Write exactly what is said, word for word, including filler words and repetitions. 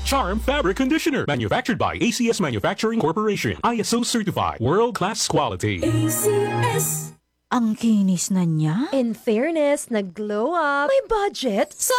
Charm Fabric Conditioner. Manufactured by A C S Manufacturing Corporation. I S O certified. World-class quality. A C S. Ang kinis na niya. In fairness, nag-glow up. May budget. Sa